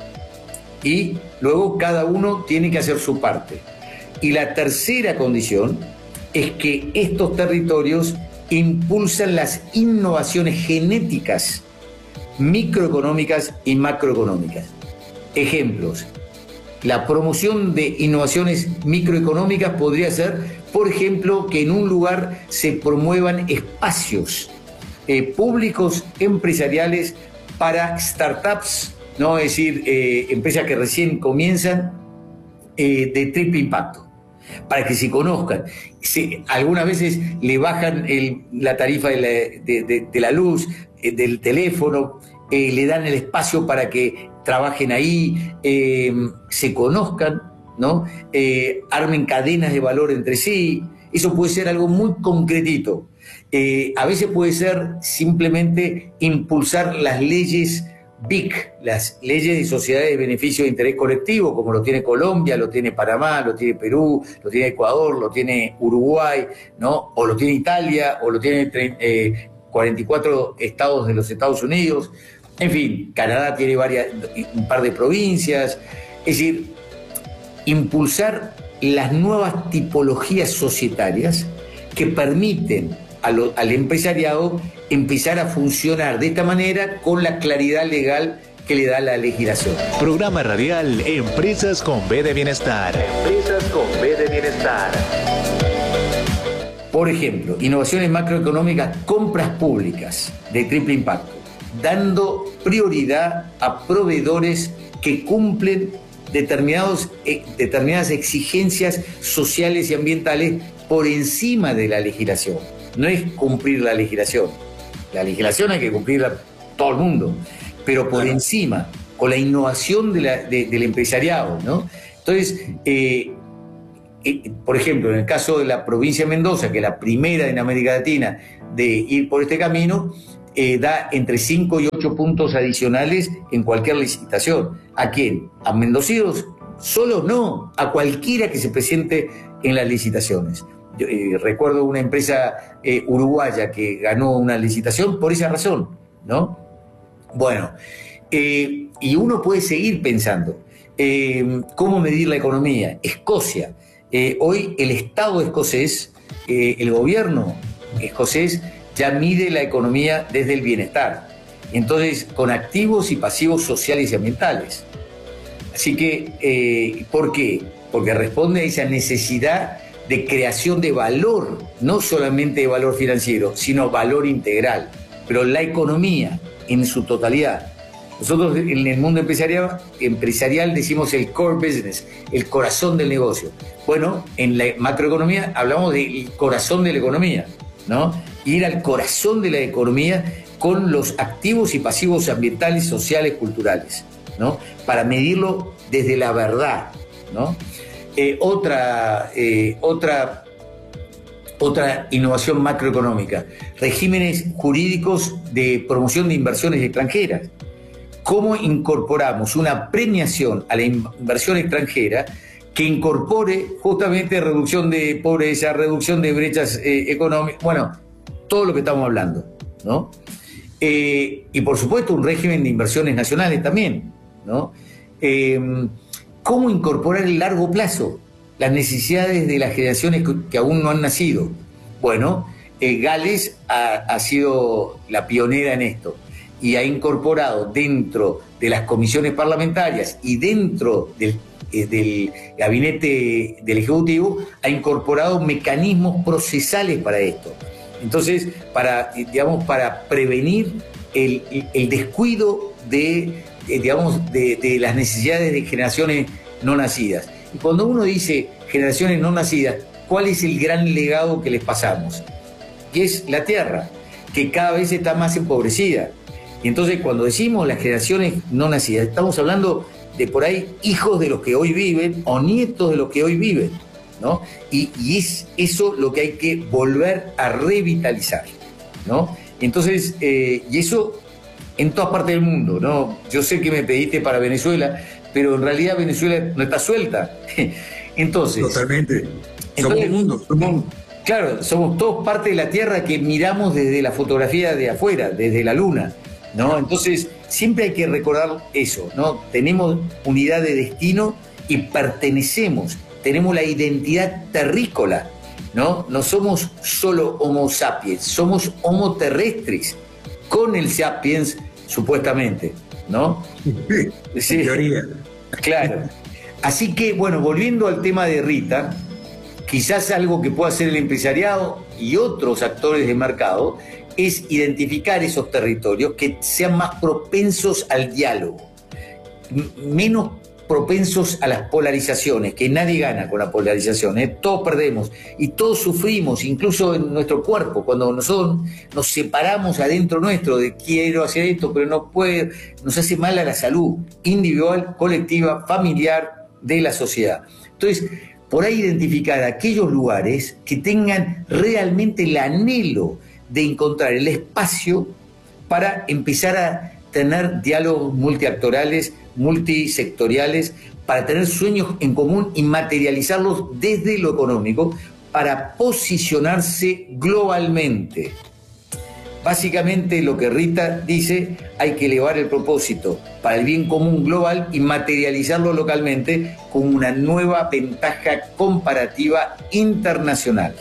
Y luego cada uno tiene que hacer su parte. Y la tercera condición es que estos territorios impulsan las innovaciones genéticas, microeconómicas y macroeconómicas. Ejemplos. La promoción de innovaciones microeconómicas podría ser, por ejemplo, que en un lugar se promuevan espacios eh, públicos empresariales para startups, ¿no? Es decir, eh, empresas que recién comienzan eh, de triple impacto, para que se conozcan. Se, algunas veces le bajan el, la tarifa de la, de, de, de la luz, eh, del teléfono, eh, le dan el espacio para que trabajen ahí, eh, se conozcan, ¿no? Eh, armen cadenas de valor entre sí. Eso puede ser algo muy concretito. Eh, a veces puede ser simplemente impulsar las leyes B I C, las leyes de sociedades de beneficio de interés colectivo, como lo tiene Colombia, lo tiene Panamá, lo tiene Perú, lo tiene Ecuador, lo tiene Uruguay, ¿no? O lo tiene Italia, o lo tiene eh, cuarenta y cuatro estados de los Estados Unidos. En fin, Canadá tiene varias, un par de provincias. Es decir, impulsar las nuevas tipologías societarias que permiten a lo, al empresariado empezar a funcionar de esta manera con la claridad legal que le da la legislación. Programa radial Empresas con B de Bienestar. Empresas con B de Bienestar. Por ejemplo, innovaciones macroeconómicas, compras públicas de triple impacto, dando prioridad a proveedores que cumplen determinados, eh, determinadas exigencias sociales y ambientales por encima de la legislación. No es cumplir la legislación. La legislación hay que cumplirla todo el mundo, pero por encima, con la innovación de la, de, del empresariado, ¿no? Entonces, eh, eh, por ejemplo, en el caso de la provincia de Mendoza, que es la primera en América Latina de ir por este camino, Eh, da entre cinco y ocho puntos adicionales en cualquier licitación. ¿A quién? ¿A mendocinos? Solo no, a cualquiera que se presente en las licitaciones. Yo, eh, recuerdo una empresa eh, uruguaya que ganó una licitación por esa razón, ¿no? Bueno, eh, y uno puede seguir pensando. Eh, ¿Cómo medir la economía? Escocia. Eh, hoy el Estado escocés, eh, el gobierno escocés, ya mide la economía desde el bienestar. Entonces, con activos y pasivos sociales y ambientales. Así que, eh, ¿por qué? Porque responde a esa necesidad de creación de valor, no solamente de valor financiero, sino valor integral. Pero la economía en su totalidad. Nosotros en el mundo empresarial, empresarial decimos el core business, el corazón del negocio. Bueno, en la macroeconomía hablamos del corazón de la economía, ¿no? Ir al corazón de la economía con los activos y pasivos ambientales, sociales, culturales, ¿no? Para medirlo desde la verdad, ¿no? Eh, otra, eh, otra, otra innovación macroeconómica, regímenes jurídicos de promoción de inversiones extranjeras. ¿Cómo incorporamos una premiación a la inversión extranjera que incorpore justamente reducción de pobreza, reducción de brechas eh, económicas, bueno, todo lo que estamos hablando, ¿no? Eh, y por supuesto un régimen de inversiones nacionales también, ¿no? Eh, ¿Cómo incorporar el largo plazo? Las necesidades de las generaciones que, que aún no han nacido. Bueno, eh, Gales ha, ha sido la pionera en esto y ha incorporado dentro de las comisiones parlamentarias y dentro del del gabinete del Ejecutivo, ha incorporado mecanismos procesales para esto. Entonces, para, digamos, para prevenir el, el descuido de, digamos, de, de las necesidades de generaciones no nacidas. Y cuando uno dice generaciones no nacidas, ¿cuál es el gran legado que les pasamos? y es la tierra, que cada vez está más empobrecida. Y entonces cuando decimos las generaciones no nacidas, estamos hablando de por ahí hijos de los que hoy viven o nietos de los que hoy viven, ¿no? Y, y es eso lo que hay que volver a revitalizar, ¿no? Entonces, eh, y eso en todas partes del mundo, ¿no? Yo sé que me pediste para Venezuela, pero en realidad Venezuela no está suelta. Entonces... Totalmente. Entonces, somos el mundo. Somos... Claro, somos todos parte de la Tierra que miramos desde la fotografía de afuera, desde la Luna, ¿no? Entonces, siempre hay que recordar eso, ¿no? Tenemos unidad de destino y pertenecemos, tenemos la identidad terrícola, ¿no? No somos solo Homo sapiens, somos Homo terrestres, con el sapiens, supuestamente, ¿no? Sí, sí. En teoría. Claro. Así que, bueno, volviendo al tema de Rita, quizás algo que pueda hacer el empresariado y otros actores de mercado es identificar esos territorios que sean más propensos al diálogo, menos propensos a las polarizaciones, que nadie gana con la polarización, ¿eh? Todos perdemos y todos sufrimos, incluso en nuestro cuerpo, cuando nosotros nos separamos adentro nuestro de quiero hacer esto, pero no puedo, nos hace mal a la salud individual, colectiva, familiar, de la sociedad. Entonces, por ahí identificar aquellos lugares que tengan realmente el anhelo de encontrar el espacio para empezar a tener diálogos multiactorales, multisectoriales, para tener sueños en común y materializarlos desde lo económico para posicionarse globalmente. Básicamente lo que Rita dice, hay que elevar el propósito para el bien común global y materializarlo localmente con una nueva ventaja comparativa internacional,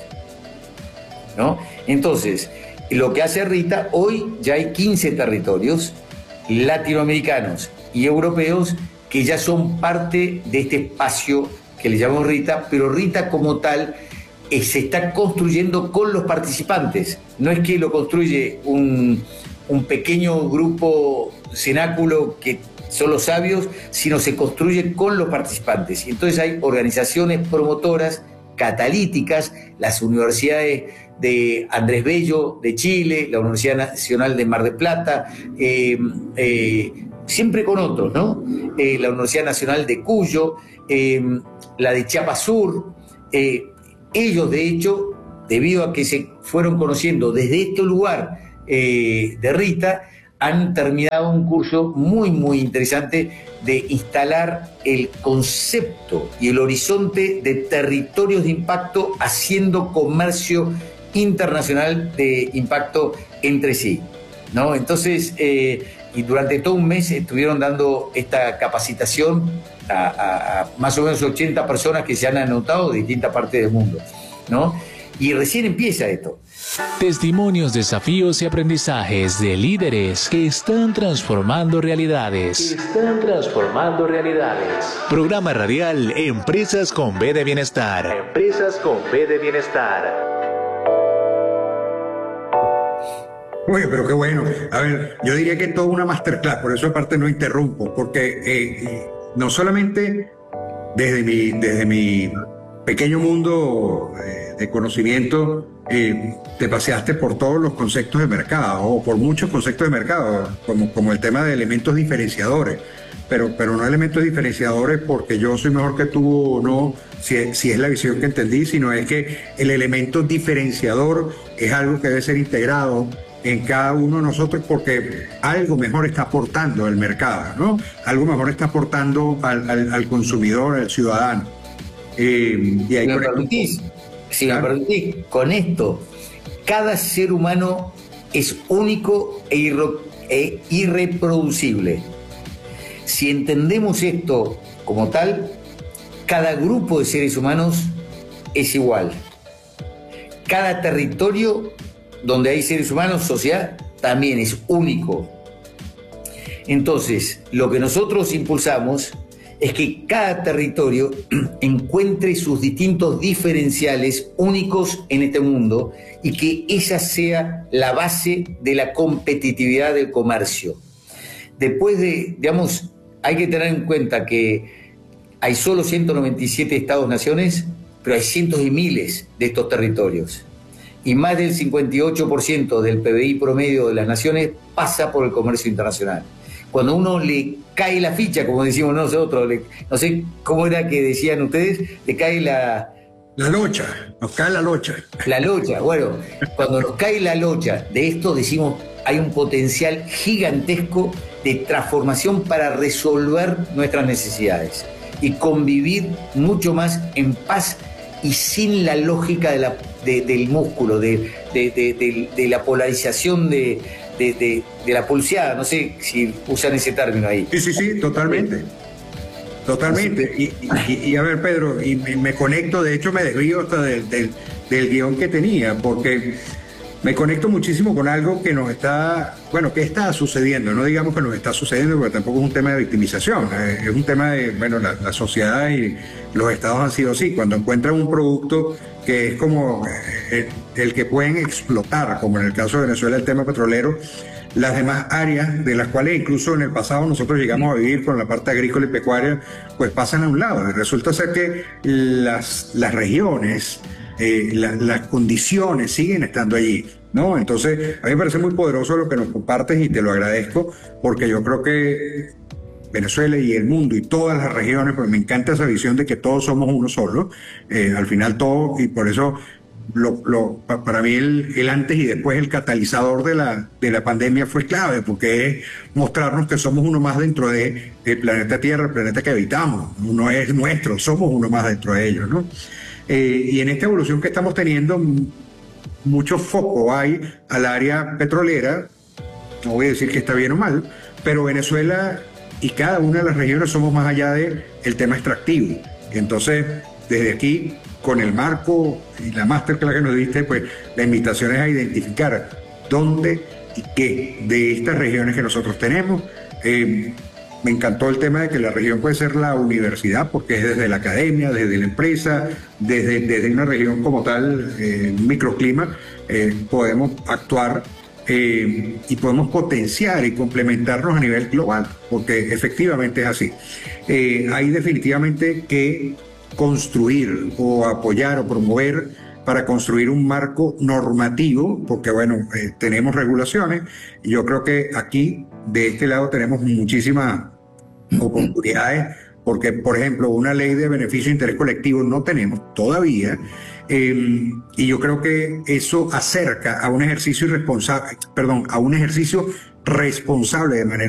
¿no? Entonces, lo que hace Rita, hoy ya hay quince territorios latinoamericanos y europeos que ya son parte de este espacio que le llamamos Rita, pero Rita como tal eh, se está construyendo con los participantes. No es que lo construye un, un pequeño grupo cenáculo que son los sabios, sino se construye con los participantes. Y entonces hay organizaciones promotoras, catalíticas, las universidades de Andrés Bello de Chile, la Universidad Nacional de Mar del Plata, eh, eh, siempre con otros, ¿no? Eh, la Universidad Nacional de Cuyo, eh, la de Chiapas Sur. Eh, ellos, de hecho, debido a que se fueron conociendo desde este lugar eh, de Rita, han terminado un curso muy, muy interesante de instalar el concepto y el horizonte de territorios de impacto haciendo comercio internacional de impacto entre sí, ¿no? Entonces, eh, y durante todo un mes estuvieron dando esta capacitación a, a, a más o menos ochenta personas que se han anotado de distintas partes del mundo, ¿no? Y recién empieza esto. Testimonios, desafíos y aprendizajes de líderes que están transformando realidades. Que están transformando realidades. Programa radial Empresas con B de Bienestar. Empresas con B de Bienestar. Oye, pero qué bueno. A ver, yo diría que es toda una masterclass, por eso aparte no interrumpo, porque eh, no solamente desde mi, desde mi pequeño mundo eh, de conocimiento, eh, te paseaste por todos los conceptos de mercado, o por muchos conceptos de mercado, como, como el tema de elementos diferenciadores, pero, pero no elementos diferenciadores porque yo soy mejor que tú o no, si, si es la visión que entendí, sino es que el elemento diferenciador es algo que debe ser integrado en cada uno de nosotros porque algo mejor está aportando el mercado, ¿no? Algo mejor está aportando al, al, al consumidor, al ciudadano. Eh, y ahí si me permitís, si me permitís, con esto, cada ser humano es único e, irre, e irreproducible. Si entendemos esto como tal, cada grupo de seres humanos es igual. Cada territorio donde hay seres humanos, sociedad, también es único. Entonces, lo que nosotros impulsamos es que cada territorio encuentre sus distintos diferenciales únicos en este mundo y que esa sea la base de la competitividad del comercio. Después de, digamos, hay que tener en cuenta que hay solo ciento noventa y siete estados-naciones, pero hay cientos y miles de estos territorios. y más del cincuenta y ocho por ciento del P B I promedio de las naciones pasa por el comercio internacional. Cuando uno le cae la ficha, como decimos nosotros, le, no sé cómo era que decían ustedes, le cae la... La locha, nos cae la locha. La locha, bueno, cuando nos cae la locha de esto decimos hay un potencial gigantesco de transformación para resolver nuestras necesidades y convivir mucho más en paz y sin la lógica de la, de, del músculo, de, de, de, de, de la polarización de, de, de, de la pulseada, no sé si usan ese término ahí. Sí, sí, sí, totalmente. Totalmente. Y, y, y a ver, Pedro, y me, me conecto, de hecho me desvío hasta del, del, del guión que tenía, porque me conecto muchísimo con algo que nos está, bueno, que está sucediendo, no digamos que nos está sucediendo, porque tampoco es un tema de victimización, eh, es un tema de, bueno, la, la sociedad y los estados han sido así, cuando encuentran un producto que es como eh, el, el que pueden explotar, como en el caso de Venezuela el tema petrolero, las demás áreas de las cuales incluso en el pasado nosotros llegamos a vivir con la parte agrícola y pecuaria, pues pasan a un lado. Y resulta ser que las, las regiones, eh, la, las condiciones siguen estando allí, ¿no? Entonces, a mí me parece muy poderoso lo que nos compartes y te lo agradezco, porque yo creo que Venezuela y el mundo y todas las regiones, pues me encanta esa visión de que todos somos uno solo, eh, al final todo, y por eso Lo, lo, para mí el, el antes y después, el catalizador de la, de la pandemia fue clave, porque es mostrarnos que somos uno más dentro de, del planeta Tierra, el planeta que habitamos, no es nuestro, somos uno más dentro de ellos, ¿no? Eh, y en esta evolución que estamos teniendo, mucho foco hay al área petrolera, no voy a decir que está bien o mal, pero Venezuela y cada una de las regiones somos más allá del tema extractivo. Y entonces, desde aquí, con el marco y la masterclass que nos diste, pues la invitación es a identificar dónde y qué de estas regiones que nosotros tenemos. Eh, me encantó el tema de que la región puede ser la universidad, porque es desde la academia, desde la empresa, desde, desde una región como tal, eh, un microclima, eh, podemos actuar eh, y podemos potenciar y complementarnos a nivel global, porque efectivamente es así. Eh, hay definitivamente que construir o apoyar o promover para construir un marco normativo, porque bueno, eh, tenemos regulaciones, y yo creo que aquí, de este lado, tenemos muchísimas oportunidades, porque, por ejemplo, una ley de beneficio de interés colectivo no tenemos todavía, eh, y yo creo que eso acerca a un ejercicio irresponsable, perdón, a un ejercicio responsable de manera